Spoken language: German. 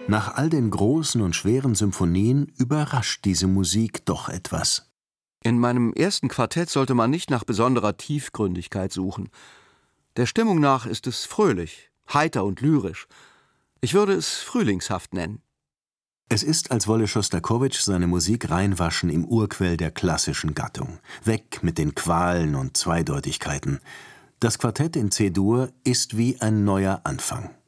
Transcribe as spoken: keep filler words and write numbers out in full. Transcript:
Nach all den großen und schweren Symphonien überrascht diese Musik doch etwas. In meinem ersten Quartett sollte man nicht nach besonderer Tiefgründigkeit suchen. Der Stimmung nach ist es fröhlich, heiter und lyrisch. Ich würde es frühlingshaft nennen. Es ist, als wolle Schostakowitsch seine Musik reinwaschen im Urquell der klassischen Gattung. Weg mit den Qualen und Zweideutigkeiten. Das Quartett in C-Dur ist wie ein neuer Anfang.